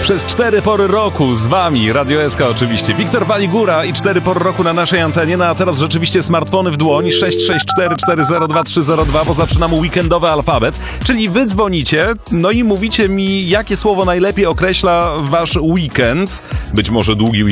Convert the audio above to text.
Przez 4 pory roku z wami, Radio SK oczywiście. Wiktor Waligura i 4 pory roku na naszej antenie. No a teraz rzeczywiście smartfony w dłoń. 664402302, bo zaczynamy weekendowy alfabet. Czyli wy dzwonicie, no i mówicie mi, jakie słowo najlepiej określa wasz weekend. Być może długi weekend.